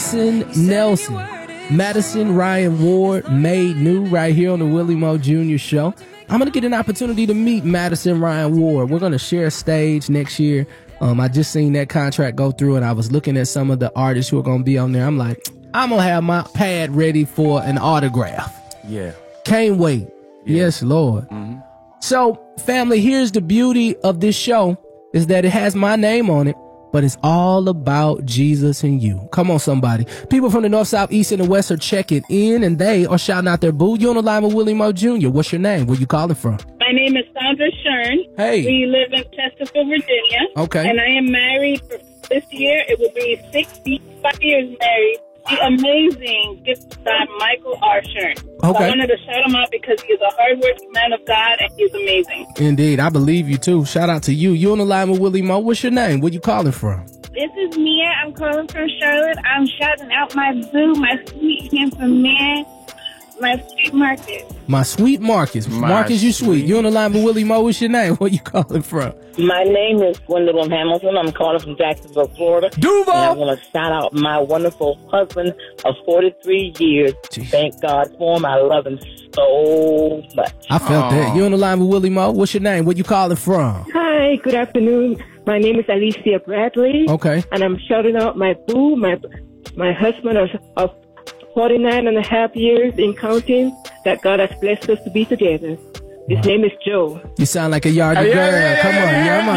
Madison Nelson. Madison Ryan Ward, made new right here on the Willie Moe Jr. Show. I'm going to get an opportunity to meet Madison Ryan Ward. We're going to share a stage next year. I just seen that contract go through, and I was looking at some of the artists who are going to be on there. I'm like, I'm going to have my pad ready for an autograph. Yeah. Can't wait. Yeah. Yes, Lord. Mm-hmm. So, family, here's the beauty of this show is that it has my name on it, but it's all about Jesus and you. Come on, somebody. People from the north, south, east, and the west are checking in, and they are shouting out their boo. You on the line with Willie Moe Jr. What's your name? Where you calling from? My name is Sandra Shern. Hey. We live in Chesterfield, Virginia. Okay. And I am married for this year. It will be 65 years married. The amazing gift God, Michael R. Shern. Okay. So I wanted to shout him out because he is a hardworking man of God and he's amazing. Indeed. I believe you, too. Shout out to you. You on the line with Willie Moe. What's your name? Where you calling from? This is Mia. I'm calling from Charlotte. I'm shouting out my boo, my sweet, handsome man, my sweet Marcus. My sweet Marcus. Marcus, you sweet. You on the line with Willie Moe. What's your name? Where you calling from? My name is Gwendolyn Hamilton. I'm calling from Jacksonville, Florida. Duval! And I want to shout out my wonderful husband of 43 years. Jeez. Thank God for him. I love him so much. I felt that. You on the line with Willie Moe. What's your name? Where you calling from? Hi, good afternoon. My name is Alicia Bradley. Okay. And I'm shouting out my boo, my husband of 49 and a half years in counting, that God has blessed us to be together. His name is Joe. You sound like a yardie girl. Come on,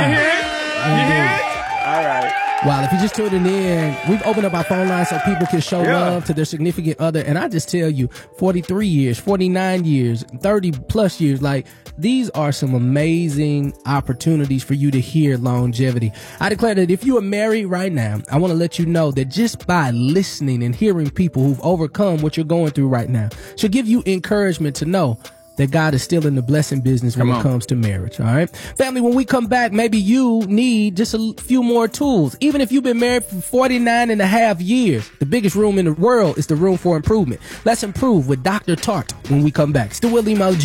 All right. Wow, if you're just tuning in, we've opened up our phone line so people can show love to their significant other. And I just tell you, 43 years, 49 years, 30 plus years, like these are some amazing opportunities for you to hear longevity. I declare that if you are married right now, I want to let you know that just by listening and hearing people who've overcome what you're going through right now should give you encouragement to know that God is still in the blessing business when it comes to marriage, all right? Family, when we come back, maybe you need just a few more tools. Even if you've been married for 49 and a half years, the biggest room in the world is the room for improvement. Let's improve with Dr. Tart when we come back. It's the Willie Moe